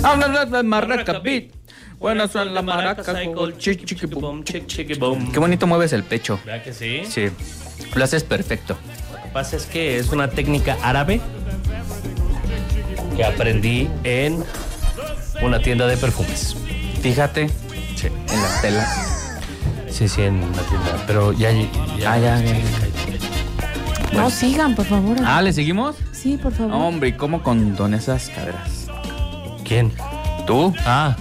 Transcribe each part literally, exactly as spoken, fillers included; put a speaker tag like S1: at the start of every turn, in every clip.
S1: Habla de Marraca Beat. Buenas son las maracas. Qué bonito mueves el pecho.
S2: ¿Verdad que sí?
S1: Sí, lo haces perfecto.
S2: Lo que pasa es que es una técnica árabe que aprendí en una tienda de perfumes.
S1: Fíjate,
S2: Sí.
S1: en las telas.
S2: Sí, sí, en una tienda. Pero ya... ya,
S1: Ah, ya, ya.
S3: No, sigan, por favor.
S1: Ah, ¿le seguimos?
S3: Sí, por favor.
S1: No, hombre, ¿y cómo con, con esas caderas?
S2: ¿Quién?
S1: ¿Tú?
S2: Ah.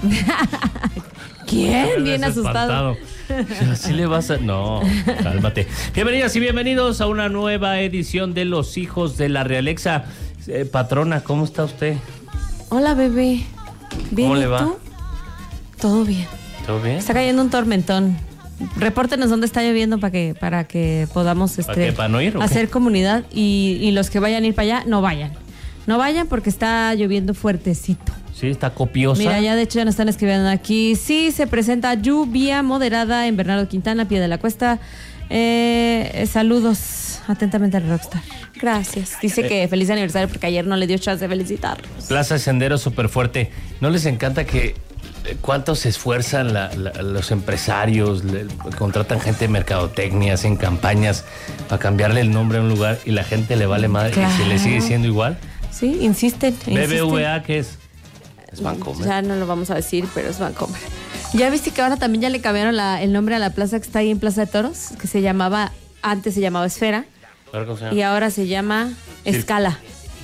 S3: ¿Quién? Bien asustado.
S2: Así le vas a... No, cálmate. Bienvenidas y bienvenidos a una nueva edición de Los Hijos de la Realexa. Eh, patrona, ¿cómo está usted?
S3: Hola, bebé. ¿Bien,
S2: ¿Cómo
S3: y
S2: le va?
S3: tú? Todo bien.
S2: ¿Todo bien?
S3: Está cayendo un tormentón. Repórtenos dónde está lloviendo para que para que podamos este,
S2: ¿Para qué? ¿Para no ir o qué?
S3: hacer comunidad y, y los que vayan a ir para allá, no vayan. No vayan porque está lloviendo fuertecito.
S2: Sí, está copiosa.
S3: Mira, ya de hecho ya nos están escribiendo aquí. Sí, se presenta lluvia moderada en Bernardo Quintana, Pie de la Cuesta. Eh, eh, saludos atentamente al Rockstar. Gracias. Dice
S2: Eh.
S3: que feliz aniversario porque ayer no le dio chance de felicitar.
S2: Plaza Sendero súper fuerte. ¿No les encanta que eh, cuánto se esfuerzan la- la- los empresarios? Le- contratan gente de mercadotecnia, hacen campañas para cambiarle el nombre a un lugar y la gente le vale madre y se le sigue siendo igual?
S3: Sí, insisten.
S2: B B
S3: insisten.
S2: V A, ¿qué es? Es Bancomer.
S3: Ya no lo vamos a decir, pero es Bancomer. ¿Ya viste que ahora también ya le cambiaron la- el nombre a la plaza que está ahí en Plaza de Toros? Que se llamaba, antes se llamaba Esfera
S2: ¿Ahora cómo se llama?
S3: y ahora se llama Escala.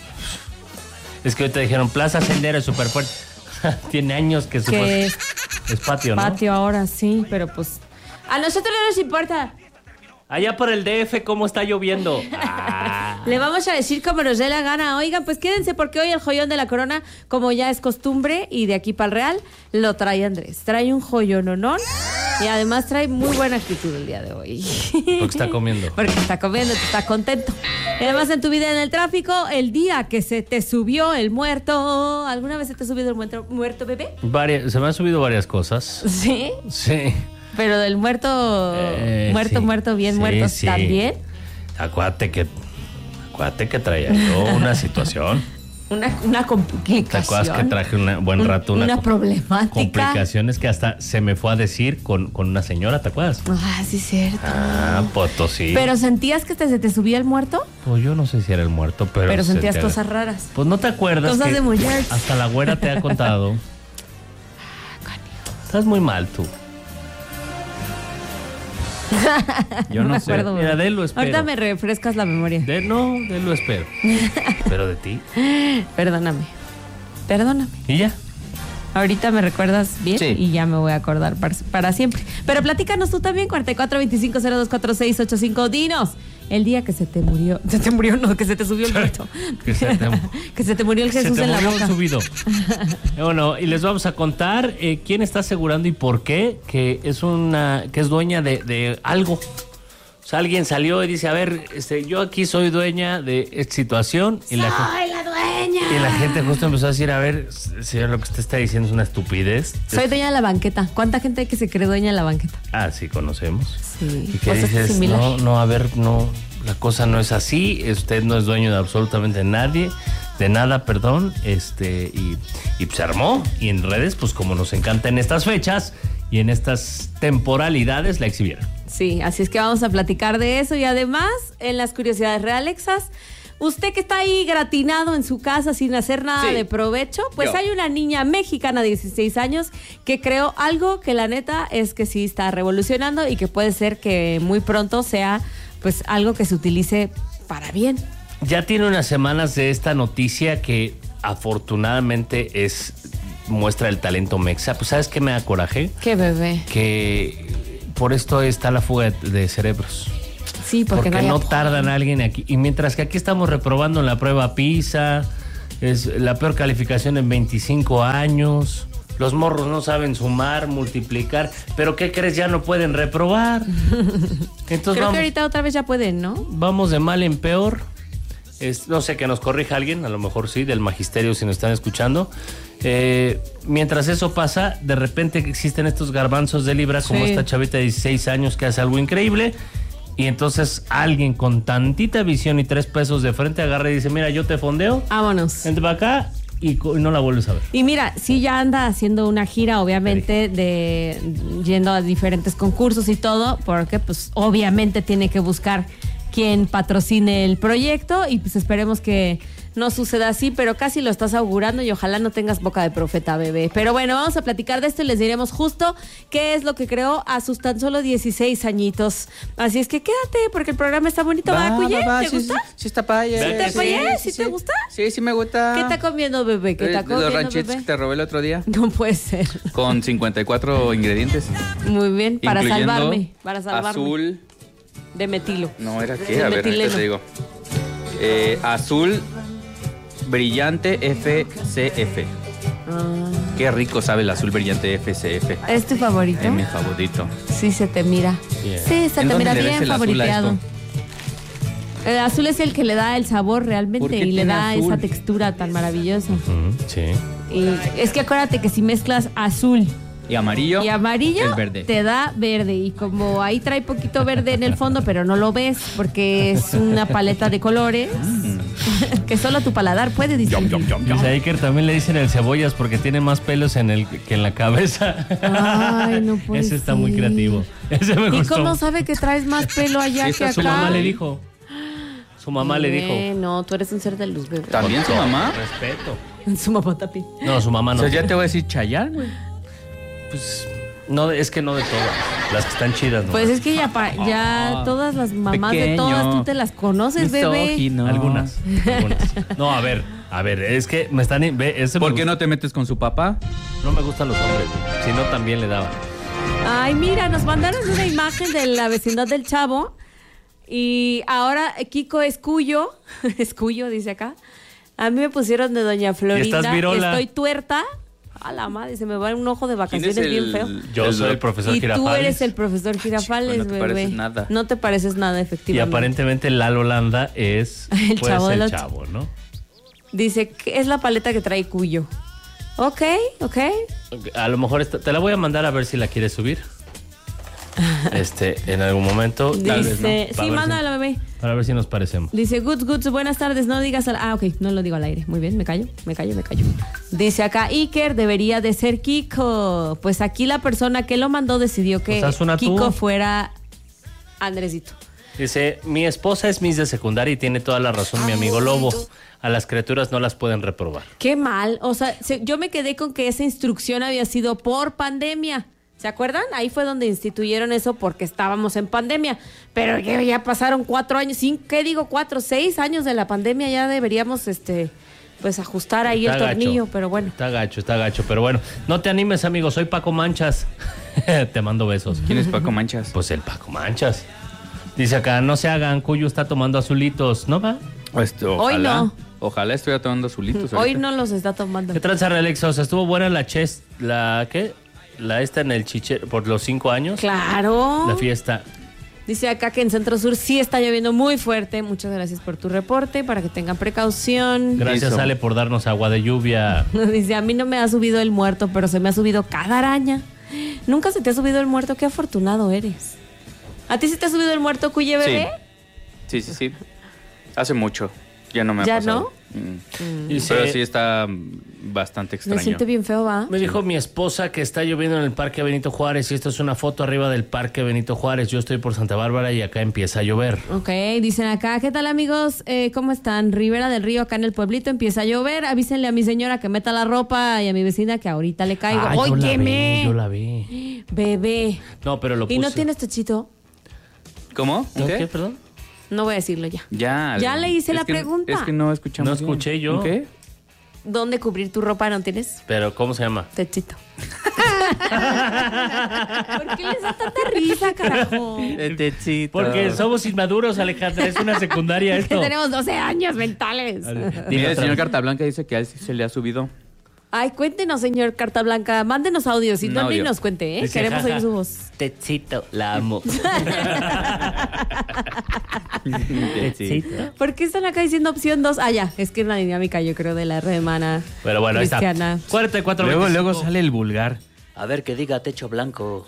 S2: Es que ahorita dijeron Plaza Sendero súper fuerte. Tiene años que su
S3: Que es
S2: es patio, ¿no?
S3: patio ahora, sí, pero pues a nosotros no nos importa.
S2: Allá por el D F, ¿cómo está lloviendo? Ah.
S3: Le vamos a decir como nos dé la gana. Oigan, pues quédense porque hoy el joyón de la corona, como ya es costumbre, y de aquí para el Real, lo trae Andrés. Trae un joyononón y además trae muy buena actitud el día de hoy.
S2: Porque está comiendo.
S3: Porque está comiendo, está contento. Y además en tu vida en el tráfico, el día que se te subió el muerto. ¿Alguna vez se te ha subido el muerto, muerto bebé?
S2: Varias, se me han subido varias cosas.
S3: Sí.
S2: Sí.
S3: Pero del muerto,
S2: Eh,
S3: muerto,
S2: sí.
S3: muerto, bien
S2: Sí,
S3: muerto
S2: sí.
S3: también.
S2: Acuérdate que, acuérdate que traía yo una situación.
S3: Una, una
S2: ¿Te
S3: complicación.
S2: acuerdas que traje un buen rato una,
S3: Una
S2: com-
S3: problemática.
S2: complicaciones que hasta se me fue a decir con, con una señora, ¿te acuerdas?
S3: Ah, sí, cierto.
S2: Ah, Potosí.
S3: ¿Pero sentías que te, se te subía el muerto?
S2: Pues yo no sé si era el muerto, pero...
S3: Pero
S2: se
S3: sentías
S2: te-
S3: cosas raras.
S2: Pues no te acuerdas
S3: Cosas
S2: que
S3: de mujeres.
S2: hasta la güera te ha contado. Estás muy mal tú.
S1: Yo no,
S3: me
S1: sé.
S3: acuerdo.
S2: Mira, de él lo espero.
S3: Ahorita me refrescas la memoria.
S2: De, no, de él lo espero. Pero de ti.
S3: Perdóname. Perdóname.
S2: ¿Y ya?
S3: Ahorita me recuerdas bien
S1: Sí.
S3: y ya me voy a acordar para, para siempre. Pero platícanos tú también, cuarenta y cuatro, veinticinco, cero dos cuatro seis ocho cinco. Dinos, el día que se te murió. Se te murió, no, que se te subió el muerto.
S2: Que se te-
S3: que se te murió el Jesús
S2: Se te
S3: en la
S2: murió
S3: boca.
S2: un subido. Bueno, y les vamos a contar eh, quién está asegurando y por qué que es una que es dueña de, de algo. O sea, alguien salió y dice, a ver, este, yo aquí soy dueña de esta situación. Y la,
S3: ¡Soy la dueña!
S2: y la gente justo empezó a decir, a ver, señor, lo que usted está diciendo es una estupidez.
S3: Soy dueña de la banqueta. ¿Cuánta gente hay que se cree dueña de la banqueta?
S2: Ah, sí, conocemos.
S3: Sí.
S2: Y que
S3: Cosas
S2: dices,
S3: similares.
S2: no, no, a ver, no, la cosa no es así, usted no es dueño de absolutamente nadie, de nada, perdón, este, y, y se armó, y en redes, pues como nos encanta en estas fechas y en estas temporalidades, la exhibieron.
S3: Sí, así es que vamos a platicar de eso y además en las curiosidades realexas, usted que está ahí gratinado en su casa sin hacer nada
S1: Sí.
S3: de provecho, pues
S1: Yo.
S3: hay una niña mexicana de dieciséis años que creó algo que la neta es que sí está revolucionando y que puede ser que muy pronto sea pues algo que se utilice para bien.
S2: Ya tiene unas semanas de esta noticia que afortunadamente es muestra el talento mexa. Pues ¿sabes qué me da coraje?
S3: Qué bebé.
S2: Que por esto está la fuga de, de cerebros.
S3: Sí, porque,
S2: Porque,
S3: no,
S2: no
S3: hay
S2: tardan alguien aquí. Y mientras que aquí estamos reprobando en la prueba PISA, es la peor calificación en veinticinco años. Los morros no saben sumar, multiplicar. ¿Pero qué crees? Ya no pueden reprobar. Entonces
S3: Creo
S2: vamos,
S3: que ahorita otra vez ya pueden, ¿no?
S2: vamos de mal en peor. Es, no sé, que nos corrija alguien, a lo mejor sí, del magisterio si nos están escuchando. Eh, mientras eso pasa, de repente existen estos garbanzos de libra, como
S3: Sí.
S2: esta chavita de dieciséis años que hace algo increíble. Y entonces alguien con tantita visión y tres pesos de frente agarra y dice, mira, yo te fondeo,
S3: Vámonos.
S2: vente para acá y, co- y no la vuelves a ver.
S3: Y mira, sí ya anda haciendo una gira, obviamente, de yendo a diferentes concursos y todo, porque pues obviamente tiene que buscar quien patrocine el proyecto y pues esperemos que no suceda así, pero casi lo estás augurando y ojalá no tengas boca de profeta, bebé. Pero bueno, vamos a platicar de esto y les diremos justo qué es lo que creó a sus tan solo dieciséis añitos. Así es que quédate porque el programa está bonito, ¿va, Cuye?
S1: va,
S3: ¿Te
S1: sí,
S3: gusta?
S1: Sí, sí está padre.
S3: ¿Sí te fallé? ¿Sí te gusta?
S1: Sí, sí me gusta.
S3: ¿Qué está comiendo, bebé? ¿Qué
S1: Eh,
S3: está
S1: de los
S3: comiendo,
S1: ranchetes
S3: bebé?
S1: que te robé el otro día.
S3: No puede ser.
S1: Con cincuenta y cuatro ingredientes.
S3: Muy bien, para
S1: incluyendo
S3: salvarme, para salvarme.
S1: Azul.
S3: De metilo.
S1: No, ¿era
S3: De
S1: qué? A ver, ahorita
S3: metileno.
S1: te digo. Eh, azul brillante F C F.
S3: Ah,
S1: Qué rico sabe el azul brillante F C F.
S3: ¿es tu favorito?
S1: Es mi favorito.
S3: Sí, se te mira.
S2: Bien.
S3: Sí, se
S1: ¿En
S3: te
S1: dónde
S3: mira
S1: le ves
S3: bien
S1: el azul a
S3: favoriteado.
S1: esto?
S3: El azul es el que le da el sabor
S1: ¿Por
S3: realmente
S1: qué
S3: y le
S1: tiene
S3: da
S1: azul?
S3: esa textura tan maravillosa.
S2: Ujú, sí.
S3: Y es que acuérdate que si mezclas azul
S1: Y amarillo.
S3: y amarillo,
S1: Es verde.
S3: te da verde. Y como ahí trae poquito verde en el fondo, pero no lo ves porque es una paleta de colores que solo tu paladar puede distinguir.
S2: Dice Iker, también le dicen el cebollas porque tiene más pelos en el que en la cabeza.
S3: Ay, no puede
S2: Ese está muy
S3: ser.
S2: creativo. Ese me
S3: ¿Y
S2: gustó.
S3: cómo sabe que traes más pelo allá
S1: Sí,
S3: que
S1: está
S3: acá?
S2: Su mamá le dijo. Su mamá le dijo.
S3: Eh, No, tú eres un ser de luz, bebé.
S1: ¿También su mamá?
S2: Respeto.
S3: Su mamá también.
S2: No, su mamá
S1: O
S2: no.
S1: sea, ya te voy a decir Chayanne, güey.
S2: Pues, no, es que no de todas. Las que están chidas, ¿no?
S3: Pues es que ya, pa- ya
S1: Ah,
S3: todas las mamás de
S1: pequeño.
S3: todas tú te las conoces, bebé.
S1: Misógino.
S2: Algunas, algunas. No, a ver, a ver, es que me están... Ve, ese me
S1: ¿Por qué
S2: gusta-
S1: no te metes con su papá?
S2: No me gustan los hombres, güey. Si no, también le daba.
S3: Ay, mira, nos mandaron una imagen de la vecindad del Chavo y ahora Kiko es cuyo, es cuyo, dice acá. A mí me pusieron de Doña Florinda.
S2: estás virola.
S3: Estoy tuerta. A la madre, se me va un ojo de
S1: ¿Quién
S3: vacaciones
S1: es el-
S3: bien feo.
S2: Yo
S1: el-
S2: soy el profesor
S3: Y tú
S2: Girafales.
S3: eres el profesor Girafales,
S1: Chico, no te
S3: bebé.
S1: pareces nada.
S3: No te pareces nada,
S2: Y
S3: efectivamente.
S2: aparentemente Lalo Landa es
S3: El
S2: pues,
S3: chavo de
S2: el
S3: los-
S2: chavo, ¿no?
S3: Dice que es la paleta que trae Cuyo. Ok, ok.
S2: A lo mejor esta- te la voy a mandar a ver si la quieres subir. Este, en algún momento. Tal vez, ¿no?
S3: Dice,
S2: Para
S3: sí,
S2: ver
S3: mándala, bebé.
S2: si- Para ver si nos parecemos.
S3: Dice, Goods, Goods, buenas tardes, no digas al... Ah, ok, no lo digo al aire. Muy bien, me callo, me callo, me callo. Dice acá, Iker debería de ser Kiko. Pues aquí la persona que lo mandó decidió que
S2: Pues haz una tú.
S3: Kiko fuera Andresito.
S2: Dice, mi esposa es Miss de secundaria y tiene toda la razón mi amigo Lobo. A las criaturas no las pueden reprobar.
S3: Qué mal. O sea, se- yo me quedé con que esa instrucción había sido por pandemia. ¿Se acuerdan? Ahí fue donde instituyeron eso porque estábamos en pandemia. Pero ya, ya pasaron cuatro años, cinco, ¿qué digo? Cuatro, seis años de la pandemia. Ya deberíamos, este, pues ajustar ahí
S2: Está
S3: el tornillo.
S2: gacho.
S3: Pero bueno.
S2: Está gacho, está gacho. Pero bueno, no te animes, amigo. Soy Paco Manchas. Te mando besos.
S1: ¿Quién es Paco Manchas?
S2: Pues el Paco Manchas. Dice acá, no se hagan, Cuyo está tomando azulitos. ¿No va?
S1: Este,
S3: Hoy
S1: ojalá,
S3: no.
S1: Ojalá estuviera tomando azulitos.
S3: Hoy
S1: ahorita.
S3: no los está tomando.
S2: ¿Qué tranza, Relexo? O sea, estuvo buena la chest, la, ¿qué? La esta en el chiche, por los cinco años.
S3: Claro.
S2: La fiesta.
S3: Dice acá que en Centro Sur sí está lloviendo muy fuerte. Muchas gracias por tu reporte, para que tengan precaución.
S2: Gracias,
S1: Eso.
S2: Ale, por darnos agua de lluvia.
S3: Dice, a mí no me ha subido el muerto, pero se me ha subido cada araña. ¿Nunca se te ha subido el muerto? Qué afortunado eres. ¿A ti se te ha subido el muerto, Cuye, bebé?
S1: Sí, sí, sí. Hace mucho. Ya no me ha
S3: ¿Ya
S1: pasado. Mm.
S2: Dice,
S1: Pero sí está mm, bastante
S3: Me
S1: extraño.
S3: siente bien feo, ¿va?
S2: me dijo mi esposa que está lloviendo en el Parque Benito Juárez y esto es una foto arriba del Parque Benito Juárez. Yo estoy por Santa Bárbara y acá empieza a llover.
S3: Ok, dicen acá, ¿qué tal, amigos? Eh, ¿Cómo están? Rivera del Río, acá en el pueblito, empieza a llover. Avísenle a mi señora que meta la ropa y a mi vecina que ahorita le caigo.
S2: Ah, yo la
S3: ¡Óyeme!
S2: vi, yo la vi.
S3: Bebé.
S2: No, pero lo puse.
S3: ¿Y no tienes techito?
S1: ¿Cómo?
S2: ¿No,
S1: ¿Un
S2: qué?
S1: qué?
S2: Perdón.
S3: No voy a decirlo ya.
S1: Ya.
S3: Ya
S1: Ale.
S3: le hice
S1: Es
S3: la
S1: que-
S3: pregunta.
S1: Es que no escuchamos.
S2: No
S1: bien.
S2: escuché yo.
S1: ¿Un ¿Qué?
S3: ¿Dónde cubrir tu ropa no tienes?
S2: Pero, ¿cómo se llama?
S3: Techito. ¿Por qué les da tanta risa, carajo?
S1: El techito.
S2: Porque somos inmaduros, Alejandra. Es una secundaria
S3: Que
S2: esto.
S3: tenemos doce años mentales.
S2: Dile
S1: Mira, el
S2: otra
S1: señor
S2: vez.
S1: Carta Blanca dice que a él sí se le ha subido.
S3: Ay, cuéntenos, señor Carta Blanca. Mándenos audios y
S1: Un
S3: no ni
S1: audio.
S3: nos cuente, ¿eh?
S2: Dice,
S3: Queremos
S2: jaja,
S3: oír su voz.
S2: Techito, la amo. Techito.
S3: ¿Por qué están acá diciendo opción dos? Ah, ya. Es que es una dinámica, yo creo, de la hermana
S2: Pero bueno, ahí
S3: cristiana.
S2: está. cuarenta y cuatro
S1: Luego,
S2: veinticinco.
S1: luego sale el vulgar.
S4: A ver, que diga techo blanco.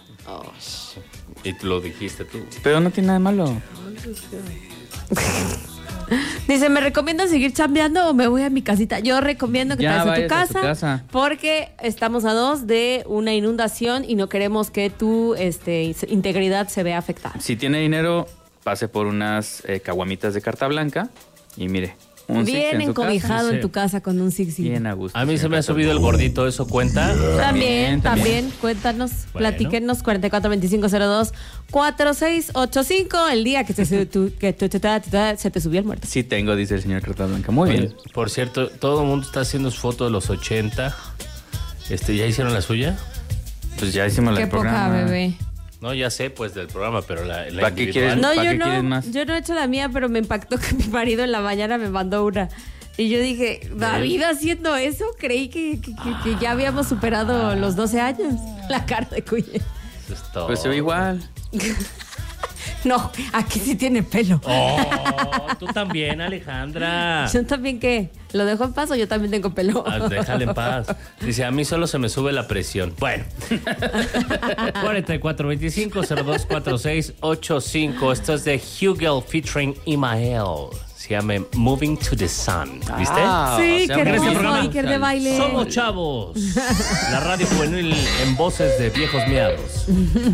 S2: Y tú lo dijiste tú.
S1: Pero no tiene nada de malo.
S3: Dice, ¿me recomiendan seguir chambeando o me voy a mi casita? Yo recomiendo que
S1: Ya
S3: te vayas a tu
S1: vayas a tu
S3: casa,
S1: casa.
S3: porque estamos a dos de una inundación y no queremos que tu este, integridad se vea afectada.
S1: Si tiene dinero, pase por unas eh, caguamitas de carta blanca y mire, un Six
S3: Bien
S1: en su
S3: encobijado
S2: casa.
S3: en tu casa con un Six.
S1: Bien a gusto.
S2: A mí se me ha
S1: señor
S2: subido el
S1: Cartón.
S2: gordito, ¿eso cuenta?
S3: También,
S1: También,
S3: también,
S1: también.
S3: cuéntanos,
S2: Bueno.
S3: platíquenos, cuatro cuatro veinticinco cero dos cuatro seis ocho cinco, el día que, te, se- tu- que tu- tu- tu- tu- se te subió el muerto.
S1: Sí tengo, dice el señor Carta Blanca. Muy bien.
S2: Oye, por cierto, todo el mundo está haciendo su foto de los ochenta. Este, ¿ya hicieron la suya?
S1: Pues ya hicimos
S3: Qué
S1: el
S3: poca,
S1: programa.
S3: bebé.
S2: No, ya sé, pues, del programa, pero la, la
S1: ¿Para qué
S2: individual.
S1: quieres?
S3: No,
S1: ¿Para
S3: yo
S1: qué
S3: no,
S1: quieres más?
S3: yo no he hecho la mía, pero me impactó que mi marido en la mañana me mandó una. Y yo dije, David haciendo eso, creí que, que- que- que ya habíamos superado los doce años. La cara de Cuye.
S2: Eso es todo.
S1: Pues se ve igual.
S3: No, aquí sí tiene pelo.
S2: Oh, tú también, Alejandra.
S3: Yo también, ¿qué? ¿Lo dejo en paz o yo también tengo pelo?
S2: Ah, déjale en paz. Dice, a mí solo se me sube la presión. Bueno. cuatro cuatro veinticinco cero dos cuatro seis ocho cinco. Esto es de Hugel featuring Imael. Se llama Moving to the Sun. ¿Viste?
S1: Ah,
S3: Sí,
S1: o sea,
S3: qué
S2: mira este
S3: hermoso,
S2: programa.
S3: Iker de baile.
S2: Somos chavos. La radio juvenil en voces de viejos miados.